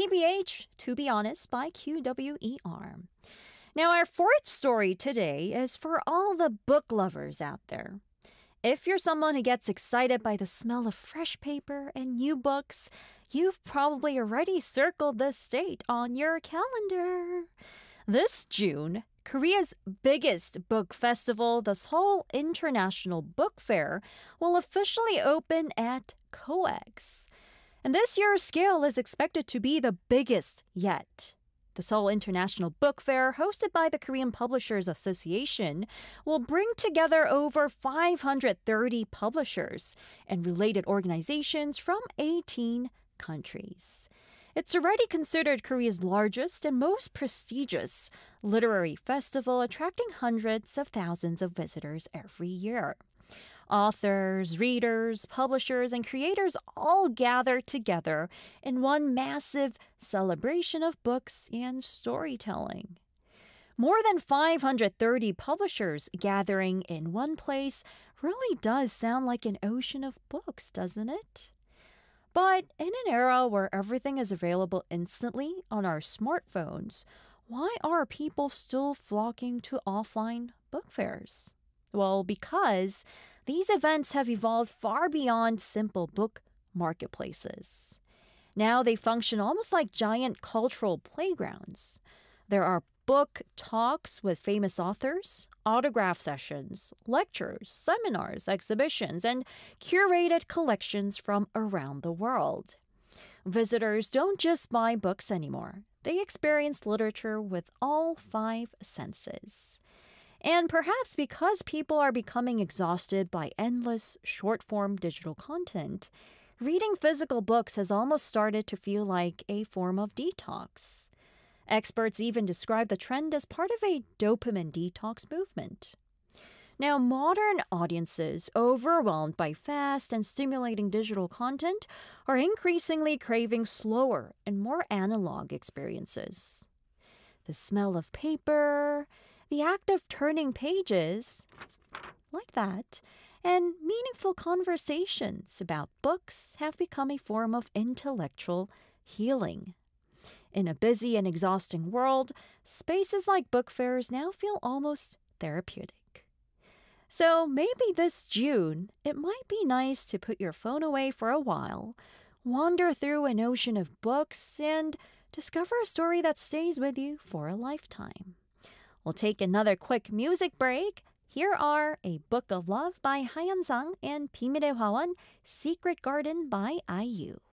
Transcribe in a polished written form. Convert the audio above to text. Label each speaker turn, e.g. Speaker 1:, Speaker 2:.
Speaker 1: TBH, To Be Honest by QWER. Now, our fourth story today is for all the book lovers out there. If you're someone who gets excited by the smell of fresh paper and new books, you've probably already circled this date on your calendar. This June, Korea's biggest book festival, the Seoul International Book Fair, will officially open at COEX. And this year's scale is expected to be the biggest yet. The Seoul International Book Fair, hosted by the Korean Publishers Association, will bring together over 530 publishers and related organizations from 18 countries. It's already considered Korea's largest and most prestigious literary festival, attracting hundreds of thousands of visitors every year. Authors, readers, publishers, and creators all gather together in one massive celebration of books and storytelling. More than 530 publishers gathering in one place really does sound like an ocean of books, doesn't it? But in an era where everything is available instantly on our smartphones, why are people still flocking to offline book fairs? Well, because these events have evolved far beyond simple book marketplaces. Now they function almost like giant cultural playgrounds. There are book talks with famous authors, autograph sessions, lectures, seminars, exhibitions, and curated collections from around the world. Visitors don't just buy books anymore. They experience literature with all five senses. And perhaps because people are becoming exhausted by endless short-form digital content, reading physical books has almost started to feel like a form of detox. Experts even describe the trend as part of a dopamine detox movement. Now, modern audiences, overwhelmed by fast and stimulating digital content, are increasingly craving slower and more analog experiences. The smell of paper, the act of turning pages, like that, and meaningful conversations about books have become a form of intellectual healing. In a busy and exhausting world, spaces like book fairs now feel almost therapeutic. So maybe this June, it might be nice to put your phone away for a while, wander through an ocean of books, and discover a story that stays with you for a lifetime. We'll take another quick music break. Here are A Book of Love by Hayeon Sang and 비밀의 화원, Secret Garden by IU.